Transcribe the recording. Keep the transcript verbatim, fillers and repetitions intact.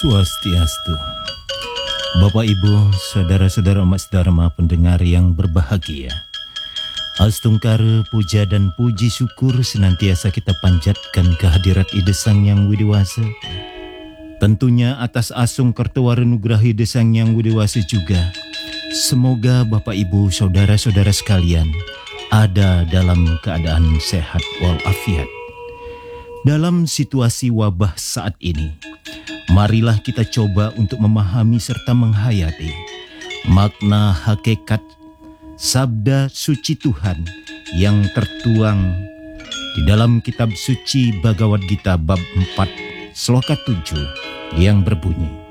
Swastiastu. Bapak Ibu, saudara-saudara umat dharma pendengar yang berbahagia. Astungkara, puja dan puji syukur senantiasa kita panjatkan kehadirat Ida Sang Yang Widiwasa. Tentunya atas asung kertawara nugrahi Ida Sang Yang Widiwasa juga. Semoga Bapak Ibu, saudara-saudara sekalian ada dalam keadaan sehat walafiat. Dalam situasi wabah saat ini, marilah kita coba untuk memahami serta menghayati makna hakikat sabda suci Tuhan yang tertuang di dalam kitab suci Bhagavad Gita bab empat sloka tujuh yang berbunyi,